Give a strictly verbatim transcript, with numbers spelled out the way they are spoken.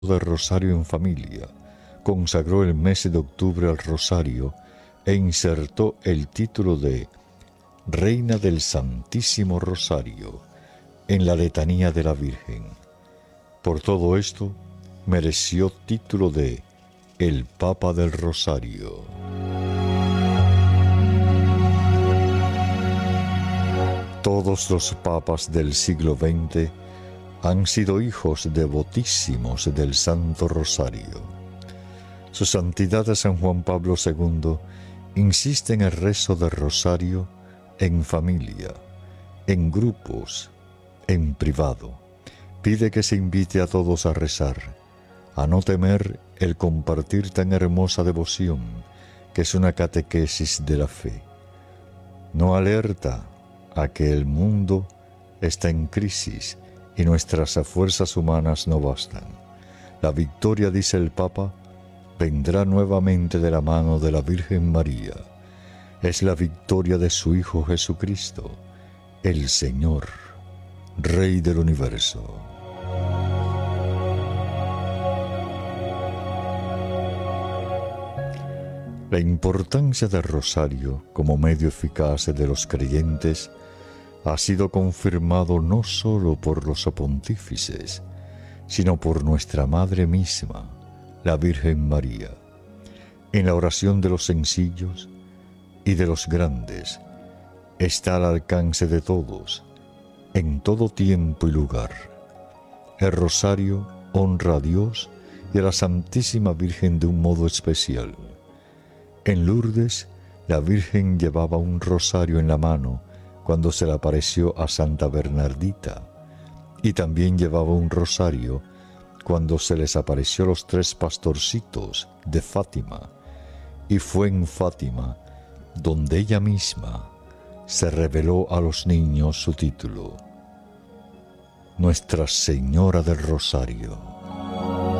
de Rosario en Familia, consagró el mes de octubre al Rosario e insertó el título de Reina del Santísimo Rosario en la letanía de la Virgen. Por todo esto, mereció título de el Papa del Rosario. Todos los papas del siglo veinte han sido hijos devotísimos del Santo Rosario. Su Santidad San Juan Pablo segundo insiste en el rezo del Rosario en familia, en grupos, en privado. Pide que se invite a todos a rezar, a no temer el compartir tan hermosa devoción que es una catequesis de la fe. No alerta a que el mundo está en crisis y nuestras fuerzas humanas no bastan. La victoria, dice el Papa, vendrá nuevamente de la mano de la Virgen María. Es la victoria de su Hijo Jesucristo, el Señor, Rey del universo. La importancia del rosario como medio eficaz de los creyentes ha sido confirmado no solo por los pontífices, sino por nuestra Madre misma, la Virgen María. En la oración de los sencillos y de los grandes está al alcance de todos, en todo tiempo y lugar. El rosario honra a Dios y a la Santísima Virgen de un modo especial. En Lourdes, la Virgen llevaba un rosario en la mano cuando se le apareció a Santa Bernardita, y también llevaba un rosario cuando se les apareció a los tres pastorcitos de Fátima, y fue en Fátima donde ella misma se reveló a los niños su título, Nuestra Señora del Rosario.